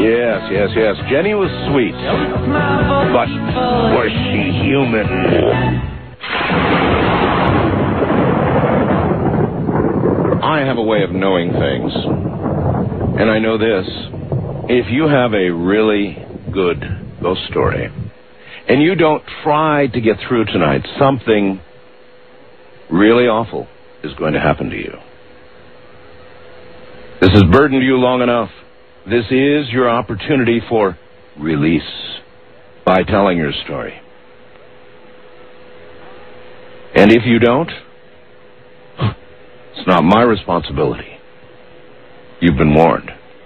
Yes. Jenny was sweet. But was she human? I have a way of knowing things. And I know this. If you have a really good ghost story, and you don't try to get through tonight, something really awful is going to happen to you. This has burdened you long enough. This is your opportunity for release by telling your story. And if you don't, it's not my responsibility. You've been warned.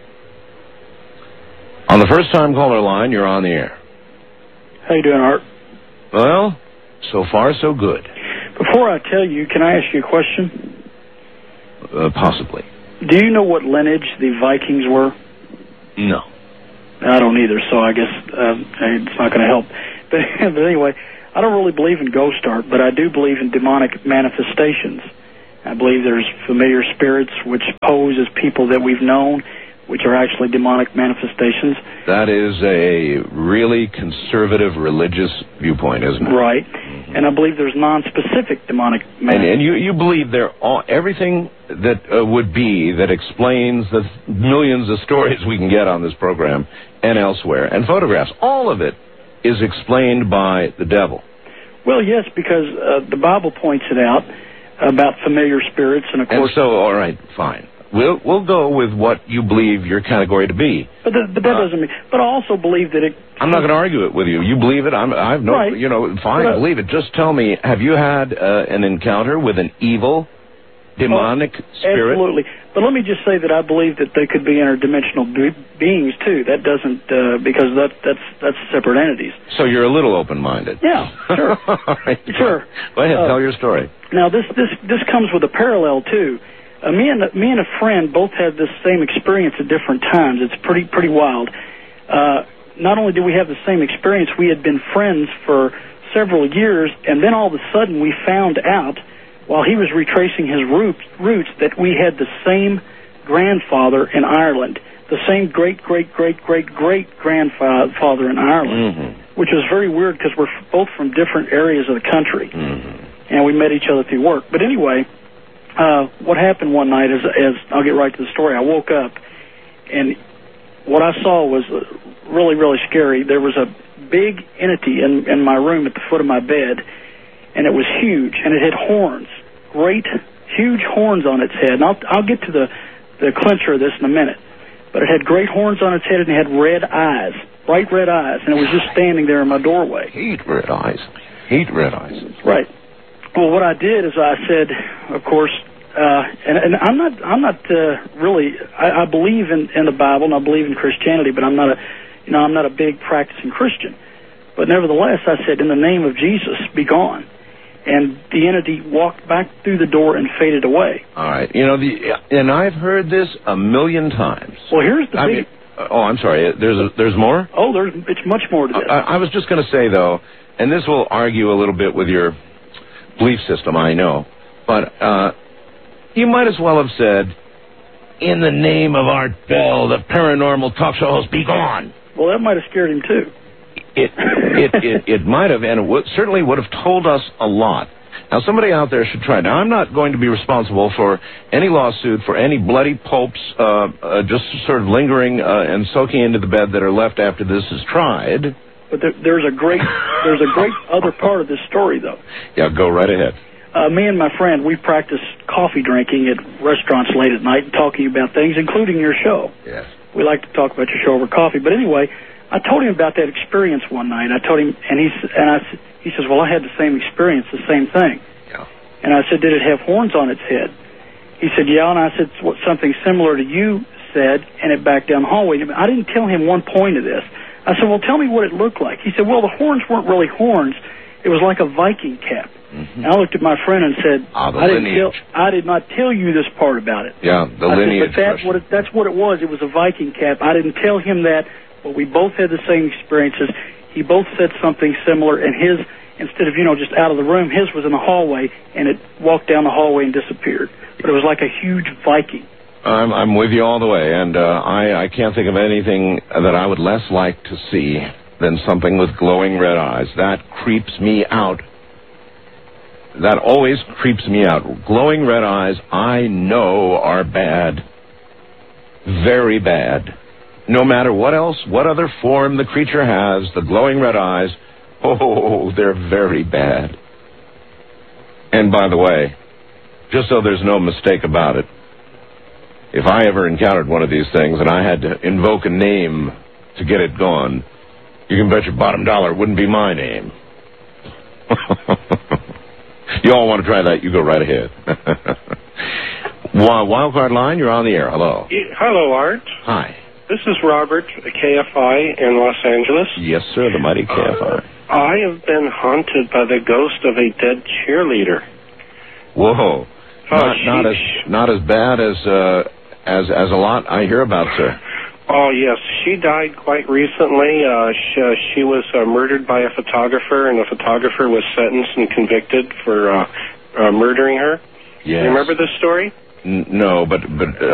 On the first-time caller line, you're on the air. How you doing, Art? Well, so far so good. Before I tell you, can I ask you a question? Possibly. Do you know what lineage the Vikings were? No. I don't either, so I guess it's not going to help. But anyway, I don't really believe in ghost art, but I do believe in demonic manifestations. I believe there's familiar spirits which pose as people that we've known, which are actually demonic manifestations. That is a really conservative religious viewpoint, isn't it? Right. Mm-hmm. And I believe there's non-specific demonic manifestations. And you believe everything that would be that explains the millions of stories we can get on this program and elsewhere, and photographs, all of it is explained by the devil. Well, yes, because the Bible points it out about familiar spirits, and of course... And so, all right, fine. We'll go with what you believe your category to be. But that doesn't mean... But I also believe that it... I'm not going to argue it with you. You believe it. I've no... Right. Fine, believe it. Just tell me, have you had an encounter with an evil, demonic spirit? Absolutely. But let me just say that I believe that they could be interdimensional beings, too. That doesn't... because that's separate entities. So you're a little open-minded. Yeah, sure. All right. Sure. Go ahead, tell your story. Now, this comes with a parallel, too. Me and a friend both had this same experience at different times. It's pretty wild. Not only did we have the same experience, we had been friends for several years, and then all of a sudden we found out, while he was retracing his roots, that we had the same grandfather in Ireland, the same great-great-great-great-grandfather in Ireland, which was very weird because we're both from different areas of the country, and we met each other through work. But anyway... what happened one night is, I'll get right to the story, I woke up, and what I saw was really, really scary. There was a big entity in my room at the foot of my bed, and it was huge, and it had horns, great, huge horns on its head. And I'll get to the clincher of this in a minute. But it had great horns on its head, and it had red eyes, bright red eyes, and it was just standing there in my doorway. Hate red eyes. Hate red eyes. Right. Well, what I did is I said, of course, and I'm not really. I believe in the Bible and I believe in Christianity, but I'm not a big practicing Christian. But nevertheless, I said, in the name of Jesus, be gone. And the entity walked back through the door and faded away. All right. And I've heard this a million times. Well, here's the big. I'm sorry. There's more? Oh, it's much more to this. I was just going to say, though, and this will argue a little bit with your belief system, I know, but you might as well have said, in the name of Art Bell, the paranormal talk show host, be gone. Well, that might have scared him, too. It might have, and it certainly would have told us a lot. Now, somebody out there should try. Now, I'm not going to be responsible for any lawsuit for any bloody popes just sort of lingering and soaking into the bed that are left after this is tried. But there's a great other part of this story, though. Yeah, go right ahead. Me and my friend, we practice coffee drinking at restaurants late at night and talking about things, including your show. Yes. We like to talk about your show over coffee. But anyway, I told him about that experience one night. I told him, and he says, well, I had the same experience, the same thing. Yeah. And I said, did it have horns on its head? He said, yeah. And I said, something similar to you said, and it backed down the hallway. I didn't tell him one point of this. I said, well, tell me what it looked like. He said, well, the horns weren't really horns. It was like a Viking cap. And I looked at my friend and said, I did not tell you this part about it. Yeah, the lineage. But that's what it was. It was a Viking cap. I didn't tell him that, but we both had the same experiences. He both said something similar, and his, instead of, just out of the room, his was in the hallway, and it walked down the hallway and disappeared. But it was like a huge Viking. I'm with you all the way, and I can't think of anything that I would less like to see than something with glowing red eyes. That creeps me out. That always creeps me out. Glowing red eyes, I know, are bad. Very bad. No matter what other form the creature has, the glowing red eyes, oh, they're very bad. And by the way, just so there's no mistake about it, if I ever encountered one of these things and I had to invoke a name to get it gone, you can bet your bottom dollar it wouldn't be my name. You all want to try that? You go right ahead. Wildcard line, you're on the air. Hello. Hello, Art. Hi. This is Robert, KFI in Los Angeles. Yes, sir, the mighty KFI. I have been haunted by the ghost of a dead cheerleader. Whoa. Not as bad as a lot I hear about, sir. Oh, yes. She died quite recently. She was murdered by a photographer, and the photographer was sentenced and convicted for murdering her. Yes. You remember this story? No, but